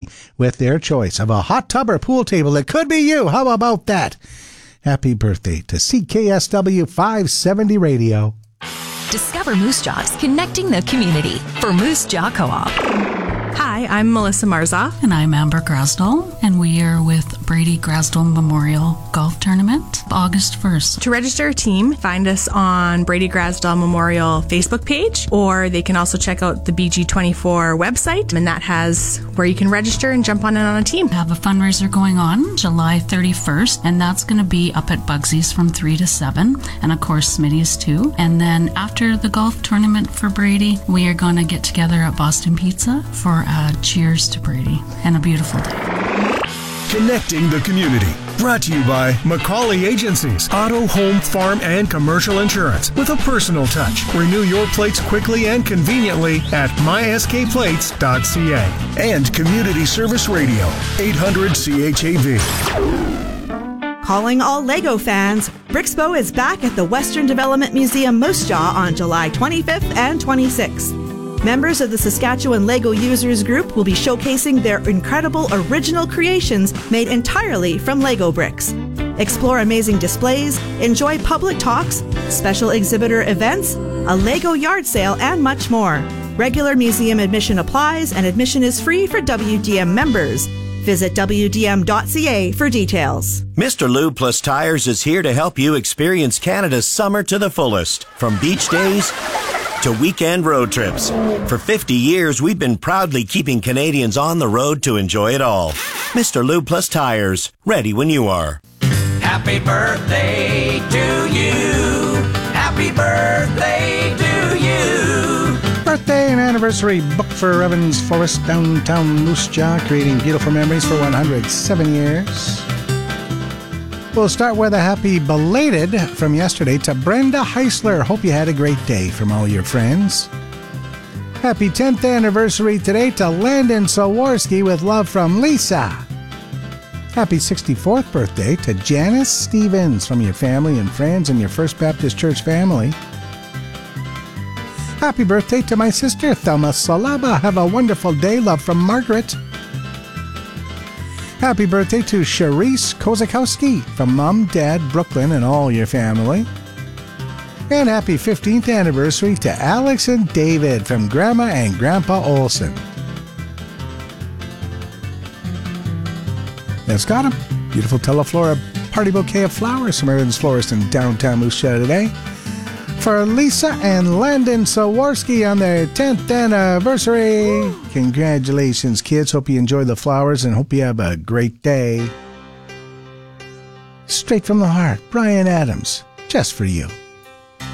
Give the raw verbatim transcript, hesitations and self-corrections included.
with their choice of a hot tub or pool table. It could be you. How about that? Happy birthday to C K S W five seventy Radio. Discover Moose Jaw's connecting the community for Moose Jaw Co-op. Hi, I'm Melissa Marzoff. And I'm Amber Grasdall, and we are with Brady Grasdall Memorial Golf Tournament, August first. To register a team, find us on Brady Grasdall Memorial Facebook page, or they can also check out the B G twenty-four website, and that has where you can register and jump on in on a team. We have a fundraiser going on July thirty-first, and that's going to be up at Bugsy's from three to seven, and of course Smitty's too. And then after the golf tournament for Brady, we are going to get together at Boston Pizza for a cheers to Brady and a beautiful day. Connecting the community. Brought to you by McCauley Agencies. Auto, home, farm, and commercial insurance with a personal touch. Renew your plates quickly and conveniently at my s k plates dot c a. And Community Service Radio, eight hundred C H A V. Calling all LEGO fans, Brixpo is back at the Western Development Museum Moose Jaw on July twenty-fifth and twenty-sixth. Members of the Saskatchewan LEGO Users Group will be showcasing their incredible original creations made entirely from LEGO bricks. Explore amazing displays, enjoy public talks, special exhibitor events, a LEGO yard sale, and much more. Regular museum admission applies, and admission is free for W D M members. Visit w d m dot c a for details. Mister Lube Plus Tires is here to help you experience Canada's summer to the fullest. From beach days to weekend road trips. For fifty years, we've been proudly keeping Canadians on the road to enjoy it all. Mister Lube Plus Tires, ready when you are. Happy birthday to you. Happy birthday to you. Birthday and anniversary book for Evans Forest, downtown Moose Jaw, creating beautiful memories for one hundred seven years. We'll start with a happy belated from yesterday to Brenda Heisler. Hope you had a great day from all your friends. Happy tenth anniversary today to Landon Sawarski with love from Lisa. Happy sixty-fourth birthday to Janice Stevens from your family and friends and your First Baptist Church family. Happy birthday to my sister Thelma Salaba. Have a wonderful day. Love from Margaret. Happy birthday to Charisse Kozakowski from Mom, Dad, Brooklyn, and all your family. And happy fifteenth anniversary to Alex and David from Grandma and Grandpa Olson. That's got him. Beautiful Teleflora party bouquet of flowers from Evans Florist in downtown Moose Jaw today. For Lisa and Landon Sawarski on their tenth anniversary. Congratulations, kids. Hope you enjoy the flowers and hope you have a great day. Straight from the heart, Brian Adams, just for you.